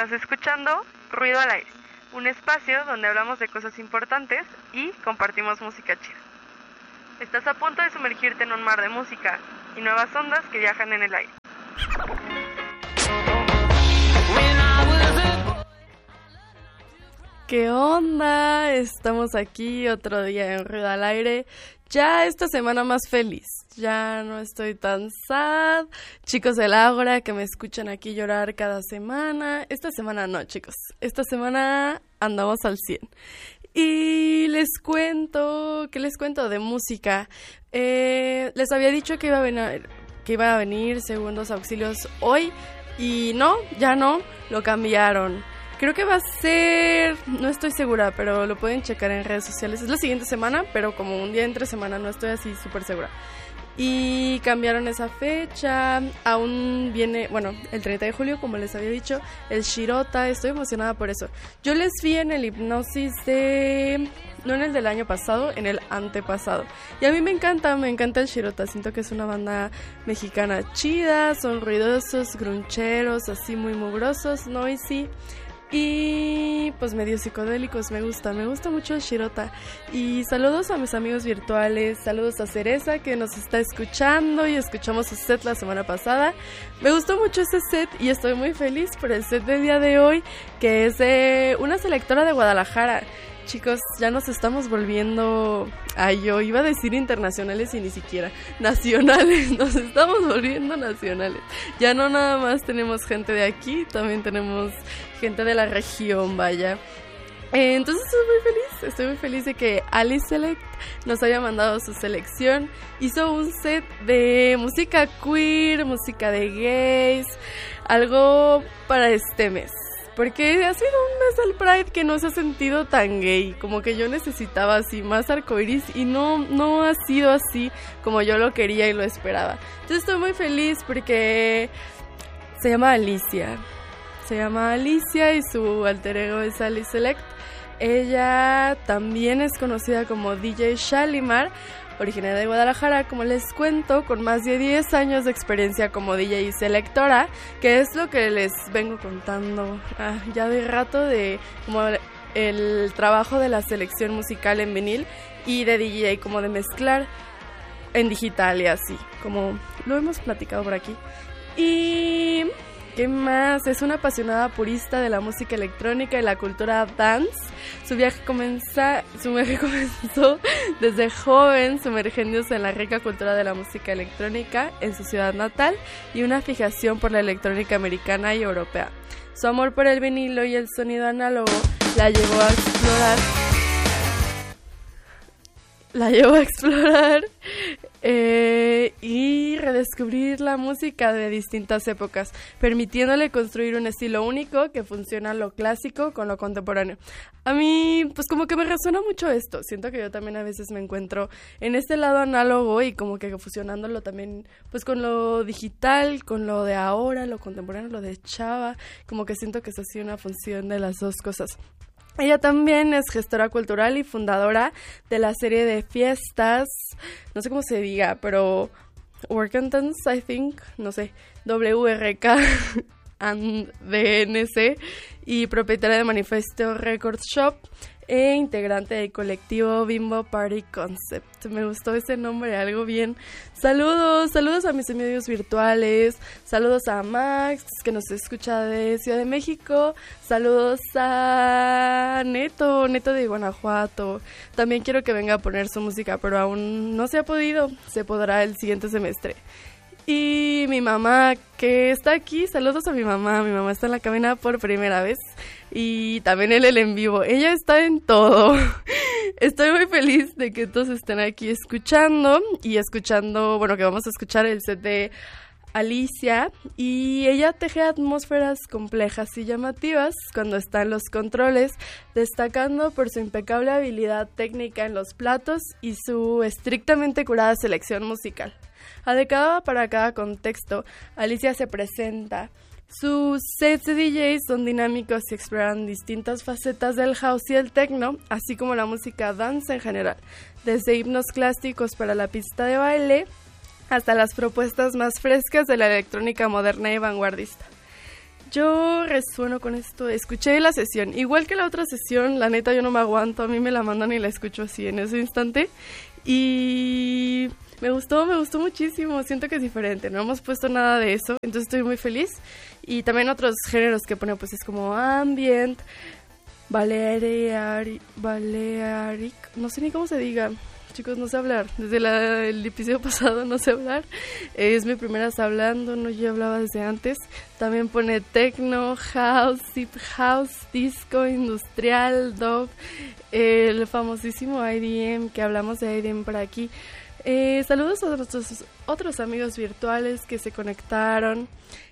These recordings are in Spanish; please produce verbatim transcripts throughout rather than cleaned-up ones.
Estás escuchando Ruido al Aire, un espacio donde hablamos de cosas importantes y compartimos música chida. Estás a punto de sumergirte en un mar de música y nuevas ondas que viajan en el aire. ¿Qué onda? Estamos aquí otro día en Ruido al Aire. Ya esta semana más feliz. Ya no estoy tan sad. Chicos del Ágora que me escuchan aquí llorar cada semana. Esta semana no, chicos. Esta semana andamos al cien. Y les cuento, ¿qué les cuento de música? Eh, les había dicho que iba a venir, que iba a venir Segundos Auxilios hoy. Y no, ya no, lo cambiaron. Creo que va a ser, no estoy segura, pero lo pueden checar en redes sociales. Es la siguiente semana, pero como un día entre semana, no estoy así súper segura. Y cambiaron esa fecha, aún viene, bueno, el treinta de julio, como les había dicho, el Shirota, estoy emocionada por eso. Yo les vi en el Hipnosis de, no en el del año pasado, en el antepasado. Y a mí me encanta, me encanta el Shirota, siento que es una banda mexicana chida, son ruidosos, gruncheros, así muy mugrosos, noisy. Y pues medio psicodélicos, me gusta, me gusta mucho el Shirota. Y saludos a mis amigos virtuales, saludos a Cereza que nos está escuchando y escuchamos su set la semana pasada. Me gustó mucho ese set y estoy muy feliz por el set del día de hoy, que es de una selectora de Guadalajara. Chicos, ya nos estamos volviendo, ay, yo iba a decir internacionales y ni siquiera, nacionales, nos estamos volviendo nacionales. Ya no nada más tenemos gente de aquí, también tenemos gente de la región, vaya. Eh, entonces estoy muy feliz, estoy muy feliz de que Alice Select nos haya mandado su selección. Hizo un set de música queer, música de gays, algo para este mes. Porque ha sido un mes del Pride que no se ha sentido tan gay, como que yo necesitaba así más arcoiris y no, no ha sido así como yo lo quería y lo esperaba. Entonces estoy muy feliz porque se llama Alicia, se llama Alicia y su alter ego es Alice Select. Ella también es conocida como D J Shalimar, originaria de Guadalajara, como les cuento, con más de diez años de experiencia como D J y selectora, que es lo que les vengo contando ah, ya de rato, de como el trabajo de la selección musical en vinil y de D J, como de mezclar en digital y así, como lo hemos platicado por aquí. Y ¿qué más? Es una apasionada purista de la música electrónica y la cultura dance. Su viaje, comenza, su viaje comenzó desde joven, sumergiéndose en la rica cultura de la música electrónica en su ciudad natal y una fijación por la electrónica americana y europea. Su amor por el vinilo y el sonido análogo la llevó a explorar... La llevó a explorar eh, y redescubrir la música de distintas épocas, permitiéndole construir un estilo único que fusiona lo clásico con lo contemporáneo. A mí, pues como que me resuena mucho esto. Siento que yo también a veces me encuentro en este lado análogo y como que fusionándolo también pues con lo digital, con lo de ahora, lo contemporáneo, lo de chava. Como que siento que es así una función de las dos cosas. Ella también es gestora cultural y fundadora de la serie de fiestas, no sé cómo se diga, pero Work and Dance, I think, no sé, W R K and D N C, y propietaria de Manifesto Record Shop e integrante del colectivo Bimbo Party Concept. Me gustó ese nombre, algo bien. Saludos, saludos a mis amigos virtuales, saludos a Max, que nos escucha de Ciudad de México, saludos a Neto, Neto de Guanajuato. También quiero que venga a poner su música, pero aún no se ha podido, se podrá el siguiente semestre. Y mi mamá, que está aquí, saludos a mi mamá, mi mamá está en la cabina por primera vez. Y también en el en vivo, ella está en todo. Estoy muy feliz de que todos estén aquí escuchando y escuchando, bueno, que vamos a escuchar el set de Alicia. Y ella teje atmósferas complejas y llamativas cuando está en los controles, destacando por su impecable habilidad técnica en los platos y su estrictamente curada selección musical. Adecuada para cada contexto, Alicia se presenta. Sus sets de D Js son dinámicos y exploran distintas facetas del house y el techno, así como la música dance en general, desde himnos clásicos para la pista de baile hasta las propuestas más frescas de la electrónica moderna y vanguardista. yo resueno con esto. Escuché la sesión, igual que la otra sesión, la neta yo no me aguanto, a mí me la mandan y la escucho así en ese instante. Y me gustó, me gustó muchísimo, siento que es diferente, no hemos puesto nada de eso, entonces estoy muy feliz. Y también otros géneros que pone pues es como ambient, balearic, balearic, no sé ni cómo se diga. Chicos, no sé hablar. Desde la, el episodio pasado no sé hablar. Es mi primera vez hablando, no, yo hablaba desde antes. También pone techno, house, deep house, disco, industrial, dub, el famosísimo I D M, que hablamos de I D M por aquí. Eh, saludos a nuestros otros amigos virtuales que se conectaron.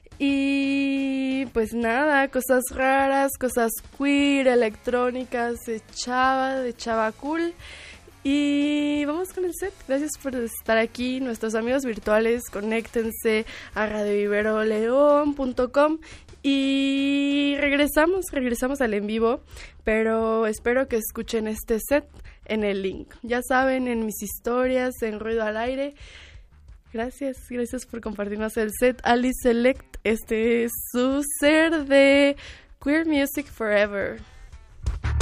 Y pues nada, cosas raras, cosas queer, electrónicas, de chava, de chava cool. Y vamos con el set. Gracias por estar aquí. Nuestros amigos virtuales, conéctense a radio vivero león punto com y regresamos, regresamos al en vivo, pero espero que escuchen este set en el link. Ya saben, en mis historias, en Ruido al Aire. Gracias, gracias por compartirnos el set. Alice Select, este es su ser de Queer Music Forever.